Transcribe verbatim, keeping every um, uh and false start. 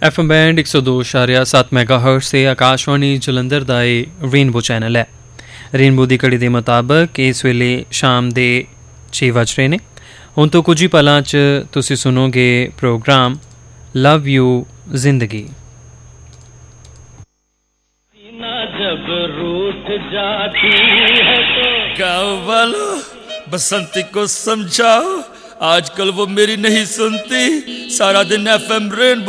F M band एक सौ दो इशारिया सत्त मैगाहर्ट्ज़ से आकाशवाणी जलंधर दा ਇਹ रेनबो चैनल है। रेनबो ਦੀ ਘੜੀ ਦੇ ਮੁਤਾਬਕ ਇਸ ਵੇਲੇ ਸ਼ਾਮ ਦੇ ਛੇ ਵੱਜ ਰਹੇ ਨੇ। ਹੁਣ ਤੋਂ ਕੁਝ ਹੀ ਪਲਾਂ 'ਚ ਤੁਸੀਂ ਸੁਣੋਗੇ ਪ੍ਰੋਗਰਾਮ ਲਵ ਯੂ ਜ਼ਿੰਦਗੀ। जब रूठ जाती है तो गाँव वालों बसंती को समझाओ, आजकल वो मेरी नहीं सुनती। सारा दिन एफ एम रेनबो